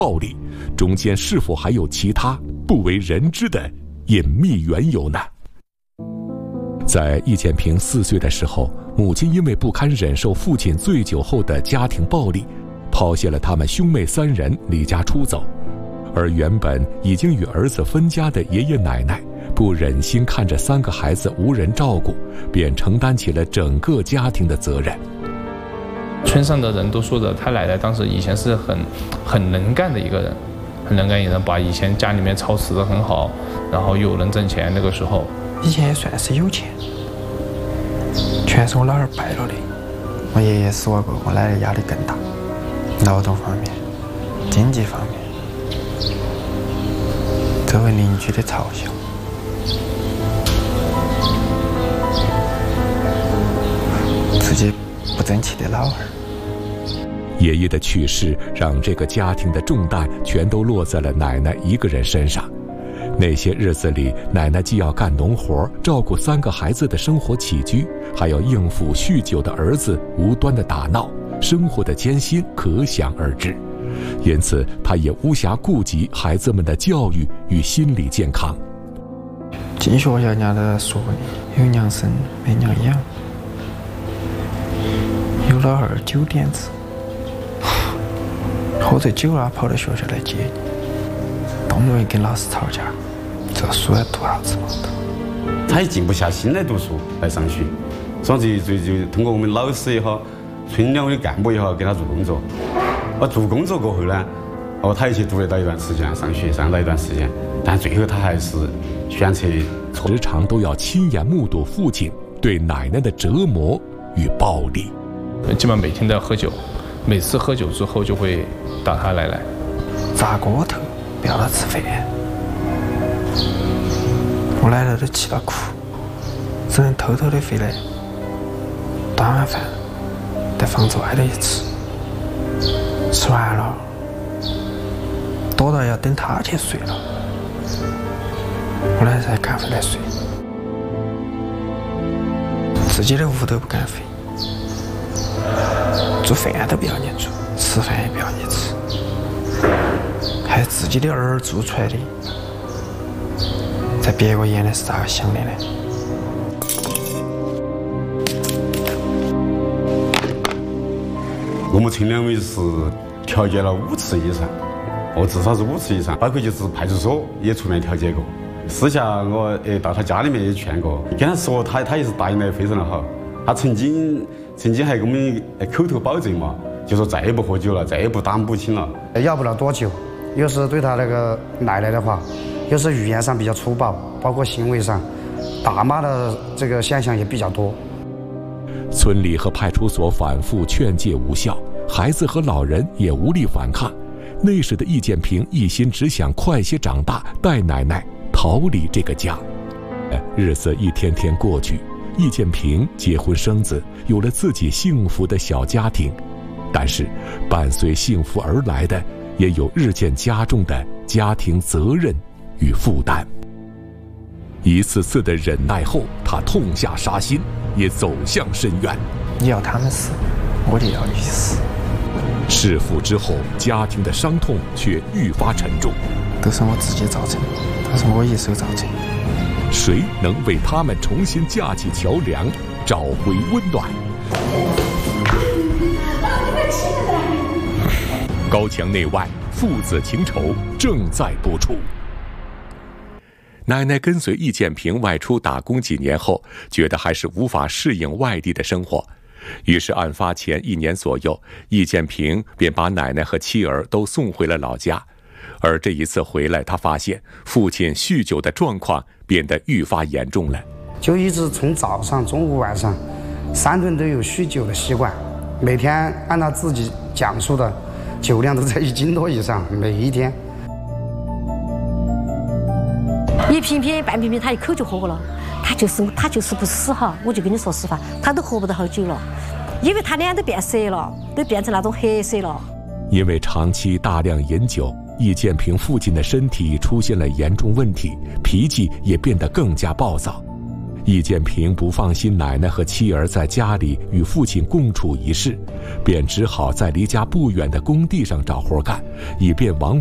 暴力，中间是否还有其他不为人知的隐秘缘由呢？在易建平4岁的时候，母亲因为不堪忍受父亲醉酒后的家庭暴力，抛下了他们兄妹3人离家出走。而原本已经与儿子分家的爷爷奶奶不忍心看着3个孩子无人照顾，便承担起了整个家庭的责任。 村上的人都说的，他奶奶当时以前是很能干的一个人，很能干一个人，把以前家里面操持得很好，然后又能挣钱。那个时候以前也算是有钱，全是我老二败了的。我爷爷死过，我奶奶压力更大，劳动方面、经济方面，周围邻居的嘲笑。自己不争气的老二。 爷爷的去世让这个家庭的重担全都落在了奶奶一个人身上。那些日子里，奶奶既要干农活，照顾3个孩子的生活起居，还要应付酗酒的儿子无端的打闹，生活的艰辛可想而知。因此，她也无暇顾及孩子们的教育与心理健康。 进学校人家都说的，有娘生没娘养，有老二9点子，喝醉酒了跑到学校来接你，动不动跟老师吵架，这书要读啥子嘛？ 他也静不下心来读书来上学，所以就通过我们老师也好，村两委的干部也好，给他做工作。做工作过后呢，他也去读了到一段时间，上学上到一段时间，但最后他还是选择时常都要亲眼目睹父亲对奶奶的折磨与暴力。 基本每天都要喝酒，每次喝酒之后就会打他奶奶， 砸锅头，不要他吃饭。我奶奶都气到哭，只能偷偷的回来端碗饭，在房子外头一吃，吃完了多到要等他去睡了，我奶奶才赶回来睡。自己的屋都不敢回，做饭都不要你做，吃饭也不要你吃，还自己的儿做出来的，在别个眼里是咋个想的呢？ 我们村两委是调解了5次以上，至少是5次以上，包括就是派出所也出面调解过。私下我到他家里面也劝过，跟他说他也是答应得非常的好。他曾经还给我们口头保证嘛，就说再也不喝酒了，再也不打母亲了。 要不了多久，又是对他那个奶奶的话，又是语言上比较粗暴，包括行为上打骂的这个现象也比较多。 村里和派出所反复劝诫无效，孩子和老人也无力反抗。那时的易建平一心只想快些长大，带奶奶逃离这个家。日子一天天过去，易建平结婚生子，有了自己幸福的小家庭。但是伴随幸福而来的也有日渐加重的家庭责任与负担。一次次的忍耐后，他痛下杀心，也走向深渊。 你要他们死，我就要你死。 弑父之后，家庭的伤痛却愈发沉重。 都是我自己造成的，都是我一手造成的。 谁能为他们重新架起桥梁，找回温暖？高墙内外，父子情仇正在播出。奶奶跟随易建平外出打工几年后，觉得还是无法适应外地的生活，于是案发前1年左右，易建平便把奶奶和妻儿都送回了老家。而这一次回来，他发现父亲酗酒的状况变得愈发严重了， 就一直从早上、中午、晚上3顿都有酗酒的习惯，每天按他自己讲述的酒量都在1斤多以上，每一天。 1瓶瓶、半瓶瓶，他一口就喝过了。他就是不死哈，我就跟你说实话，他都活不到好久了，因为他脸都变色了，都变成那种黑色了。 因为长期大量饮酒，易建平父亲的身体出现了严重问题，脾气也变得更加暴躁。 易建平不放心奶奶和妻儿在家里与父亲共处一室，便只好在离家不远的工地上找活干，以便王